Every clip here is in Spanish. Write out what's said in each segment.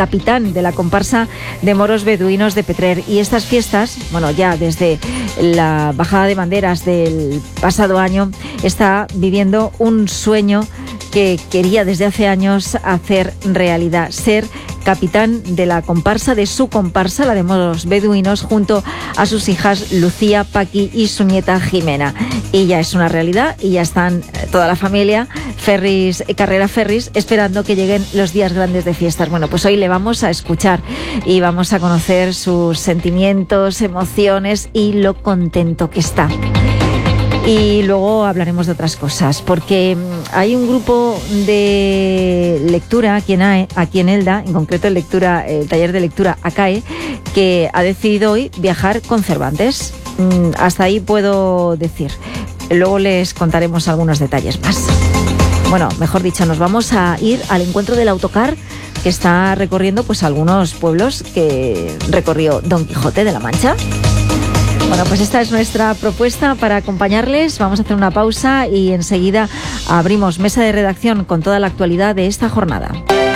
capitán de la comparsa de moros beduinos de Petrer. Y estas fiestas, bueno, ya desde la bajada de banderas del pasado año, está viviendo un sueño que quería desde hace años hacer realidad, ser capitán de la comparsa, de su comparsa, la de moros beduinos, junto a sus hijas Lucía, Paqui y su nieta Jimena. Y ya es una realidad y ya están toda la familia, Carrera Ferris, esperando que lleguen los días grandes de fiestas. Bueno, pues hoy le vamos a escuchar y vamos a conocer sus sentimientos, emociones y lo contento que está. Y luego hablaremos de otras cosas, porque hay un grupo de lectura aquí en Elda, en concreto el taller de lectura ACAE, que ha decidido hoy viajar con Cervantes. Hasta ahí puedo decir. Luego les contaremos algunos detalles más. Bueno, mejor dicho, nos vamos a ir al encuentro del autocar que está recorriendo pues algunos pueblos que recorrió Don Quijote de la Mancha. Bueno, pues esta es nuestra propuesta para acompañarles. Vamos a hacer una pausa y enseguida abrimos mesa de redacción con toda la actualidad de esta jornada.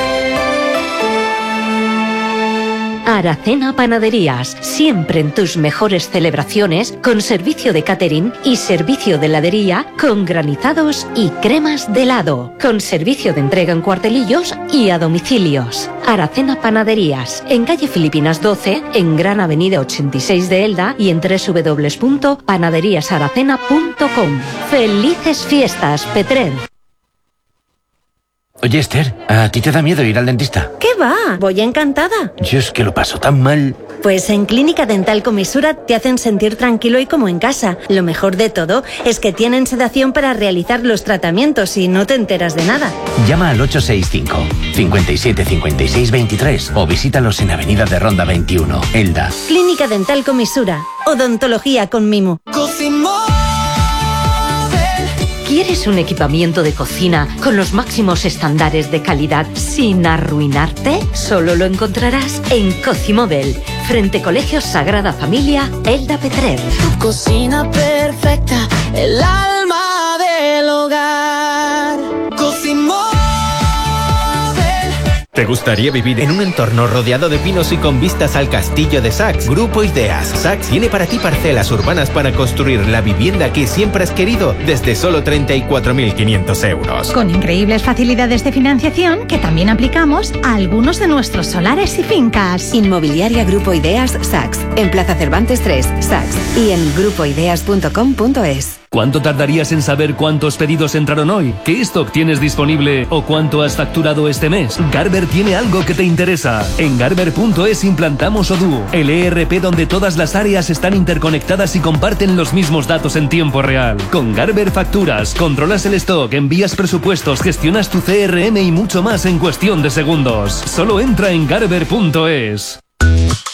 Aracena Panaderías, siempre en tus mejores celebraciones, con servicio de catering y servicio de heladería, con granizados y cremas de helado, con servicio de entrega en cuartelillos y a domicilios. Aracena Panaderías, en calle Filipinas 12, en Gran Avenida 86 de Elda y en www.panaderíasaracena.com. ¡Felices fiestas, Petrer! Oye, Esther, ¿a ti te da miedo ir al dentista? ¿Qué va? Voy encantada. Yo es que lo paso tan mal. Pues en Clínica Dental Comisura te hacen sentir tranquilo y como en casa. Lo mejor de todo es que tienen sedación para realizar los tratamientos y no te enteras de nada. Llama al 865 57 56 23 o visítalos en Avenida de Ronda 21, Elda. Clínica Dental Comisura. Odontología con mimo. ¿Quieres un equipamiento de cocina con los máximos estándares de calidad sin arruinarte? Solo lo encontrarás en Cocimóvel, frente Colegio Sagrada Familia, Elda Petrer. Tu cocina perfecta, el alma del hogar. Cocimóvel. ¿Te gustaría vivir en un entorno rodeado de pinos y con vistas al castillo de Saks? Grupo Ideas. Saks tiene para ti parcelas urbanas para construir la vivienda que siempre has querido desde solo 34.500 euros. Con increíbles facilidades de financiación que también aplicamos a algunos de nuestros solares y fincas. Inmobiliaria Grupo Ideas Saks. En Plaza Cervantes 3, Saks. Y en grupoideas.com.es. ¿Cuánto tardarías en saber cuántos pedidos entraron hoy? ¿Qué stock tienes disponible o cuánto has facturado este mes? Garber tiene algo que te interesa. En Garber.es implantamos Odoo, el ERP donde todas las áreas están interconectadas y comparten los mismos datos en tiempo real. Con Garber facturas, controlas el stock, envías presupuestos, gestionas tu CRM y mucho más en cuestión de segundos. Solo entra en Garber.es.